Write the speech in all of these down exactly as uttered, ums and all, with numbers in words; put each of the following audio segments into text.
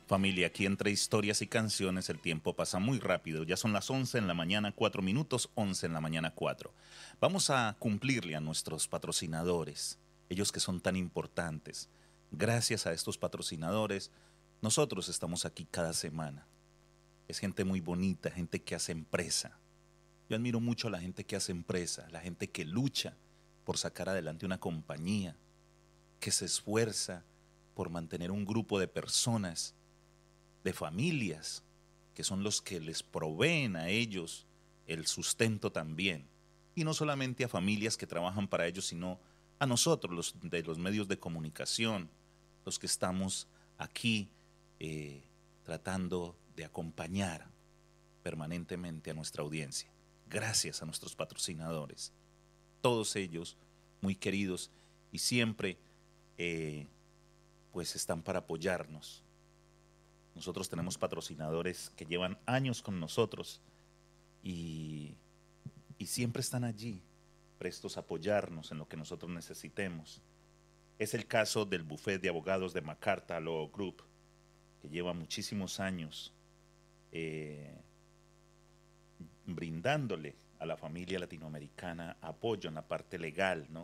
Familia, aquí entre historias y canciones el tiempo pasa muy rápido. Ya son las once en la mañana, cuatro minutos, once en la mañana, cuatro. Vamos a cumplirle a nuestros patrocinadores, ellos que son tan importantes. Gracias a estos patrocinadores, nosotros estamos aquí cada semana. Es gente muy bonita, gente que hace empresa. Yo admiro mucho a la gente que hace empresa, la gente que lucha por sacar adelante una compañía, que se esfuerza por mantener un grupo de personas, de familias, que son los que les proveen a ellos el sustento también. Y no solamente a familias que trabajan para ellos, sino a nosotros, los de los medios de comunicación, los que estamos aquí eh, tratando de acompañar permanentemente a nuestra audiencia. Gracias a nuestros patrocinadores, todos ellos muy queridos y siempre eh, pues están para apoyarnos. Nosotros tenemos patrocinadores que llevan años con nosotros y, y siempre están allí, prestos a apoyarnos en lo que nosotros necesitemos. Es el caso del bufete de abogados de McCarthy Law Group, que lleva muchísimos años eh, brindándole a la familia latinoamericana apoyo en la parte legal, ¿no?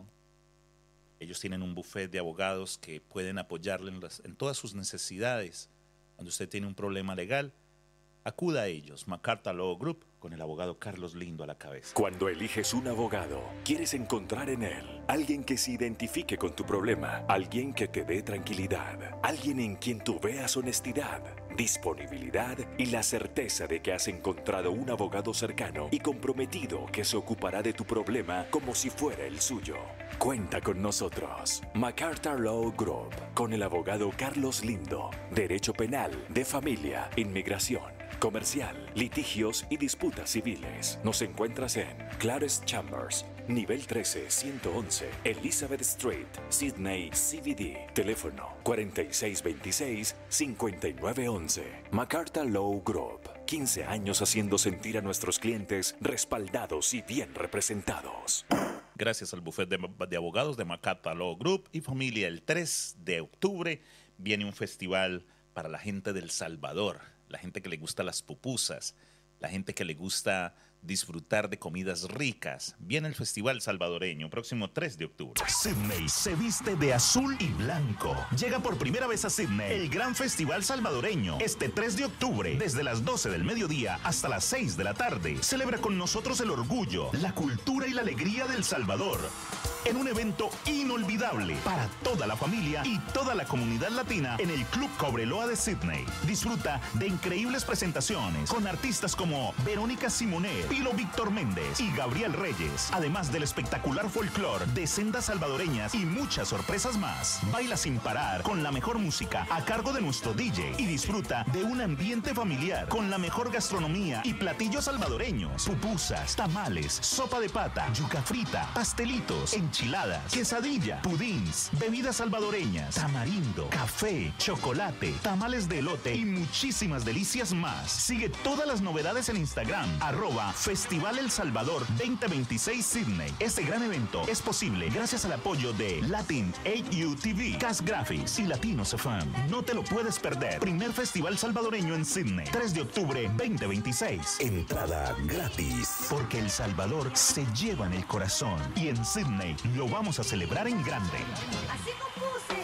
Ellos tienen un bufete de abogados que pueden apoyarle en, las, en todas sus necesidades. Cuando usted tiene un problema legal, acuda a ellos, McCarthy Law Group, con el abogado Carlos Lindo a la cabeza. Cuando eliges un abogado, quieres encontrar en él alguien que se identifique con tu problema, alguien que te dé tranquilidad, alguien en quien tú veas honestidad, disponibilidad y la certeza de que has encontrado un abogado cercano y comprometido que se ocupará de tu problema como si fuera el suyo. Cuenta con nosotros, McCarthy Law Group, con el abogado Carlos Lindo, Derecho Penal, de Familia, Inmigración, Comercial, Litigios y Disputas Civiles. Nos encuentras en Clares Chambers, nivel trece, ciento once, Elizabeth Street, Sydney, C B D. Teléfono cuarenta y seis veintiséis, cincuenta y nueve once. McCarthy Law Group. quince años haciendo sentir a nuestros clientes respaldados y bien representados. Gracias al bufete de, de abogados de McCarthy Law Group y familia, el tres de octubre viene un festival para la gente del Salvador, la gente que le gusta las pupusas, la gente que le gusta disfrutar de comidas ricas. Viene el Festival Salvadoreño, próximo tres de octubre. Sydney se viste de azul y blanco. Llega por primera vez a Sydney el Gran Festival Salvadoreño. Este tres de octubre, desde las doce del mediodía hasta las seis de la tarde. Celebra con nosotros el orgullo, la cultura y la alegría del Salvador. En un evento inolvidable para toda la familia y toda la comunidad latina en el Club Cobreloa de Sydney. Disfruta de increíbles presentaciones con artistas como Verónica Simonet, Pilo Víctor Méndez y Gabriel Reyes, además del espectacular folclore de sendas salvadoreñas y muchas sorpresas más. Baila sin parar con la mejor música a cargo de nuestro D J y disfruta de un ambiente familiar con la mejor gastronomía y platillos salvadoreños: pupusas, tamales, sopa de pata, yuca frita, pastelitos, enchiladas, quesadilla, pudins, bebidas salvadoreñas, tamarindo, café, chocolate, tamales de elote y muchísimas delicias más. Sigue todas las novedades en Instagram, arroba Festival El Salvador veinte veintiséis Sydney. Este gran evento es posible gracias al apoyo de Latin A U T V, Cas Graphics y Latinos F M. No te lo puedes perder. Primer Festival Salvadoreño en Sydney, tres de octubre veinte veintiséis. Entrada gratis. Porque El Salvador se lleva en el corazón y en Sydney lo vamos a celebrar en grande. Así compuse.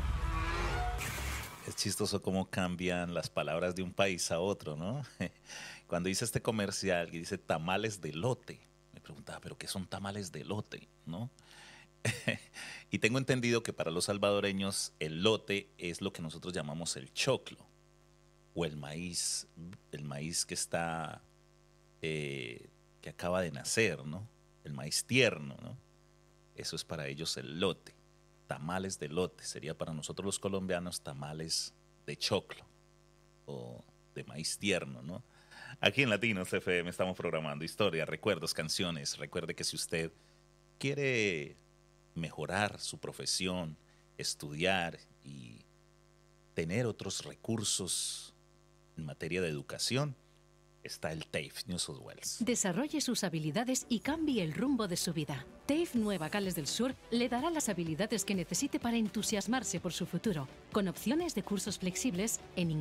Es chistoso cómo cambian las palabras de un país a otro, ¿no? Cuando hice este comercial que dice tamales de lote, me preguntaba, ¿pero qué son tamales de lote? ¿No? Y tengo entendido que para los salvadoreños el lote es lo que nosotros llamamos el choclo o el maíz, el maíz que está, eh, que acaba de nacer, ¿no? El maíz tierno, ¿no? Eso es para ellos el lote. Tamales de lote sería para nosotros los colombianos tamales de choclo o de maíz tierno, ¿no? Aquí en Latinos F M estamos programando historias, recuerdos, canciones. Recuerde que si usted quiere mejorar su profesión, estudiar y tener otros recursos en materia de educación, está el T A F E New South Wales. Desarrolle sus habilidades y cambie el rumbo de su vida. T A F E Nueva Gales del Sur le dará las habilidades que necesite para entusiasmarse por su futuro, con opciones de cursos flexibles en